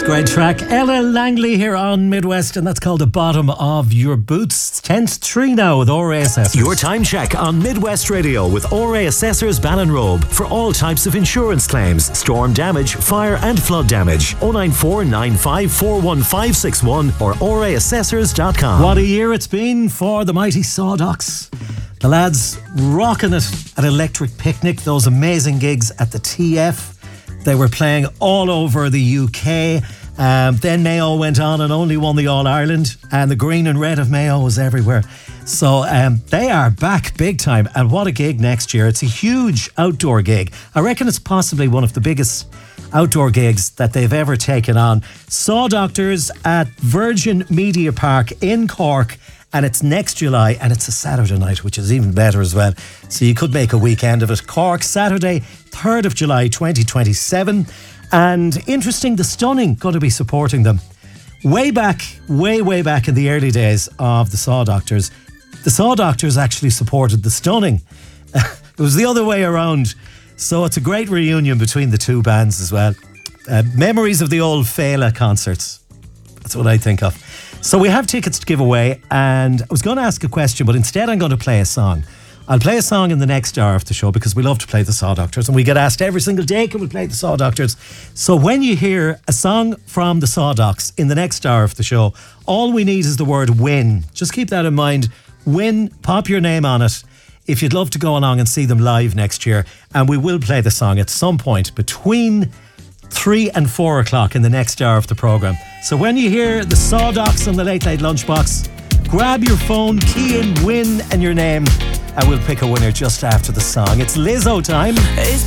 Great track. Ella Langley here on Midwest, and that's called The Bottom of Your Boots. 10-3 now with RA Assessors. Your time check on Midwest Radio with RA Assessors Ballinrobe for all types of insurance claims, storm damage, fire and flood damage. 094 95 41561 or raassessors.com. What a year it's been for the mighty Sawdocks. The lads rocking it at Electric Picnic, those amazing gigs at the TF. They were playing all over the UK. Then Mayo went on and only won the All-Ireland, and the green and red of Mayo was everywhere. So they are back big time, and what a gig next year. It's a huge outdoor gig. I reckon it's possibly one of the biggest outdoor gigs that they've ever taken on. Saw Doctors at Virgin Media Park in Cork, and it's next July, and it's a Saturday night, which is even better as well. So you could make a weekend of it. Cork, Saturday, 3rd of July 2027. And interesting, the Stunning going to be supporting them. Way back in the early days of the Saw Doctors, the Saw Doctors actually supported the Stunning. It was the other way around. So it's a great reunion between the two bands as well. Memories of the old Fela concerts. That's what I think of. So we have tickets to give away, and I was going to ask a question, but instead I'm going to play a song. I'll play a song in the next hour of the show because we love to play the Saw Doctors, and we get asked every single day, can we play the Saw Doctors? So when you hear a song from the Saw Docs in the next hour of the show, all we need is the word win. Just keep that in mind. Win, pop your name on it if you'd love to go along and see them live next year. And we will play the song at some point between 3 and 4 o'clock in the next hour of the programme. So when you hear the Saw Docs on the Late Late Lunchbox, grab your phone, key in win and your name, and we'll pick a winner just after the song. It's Lizzo time.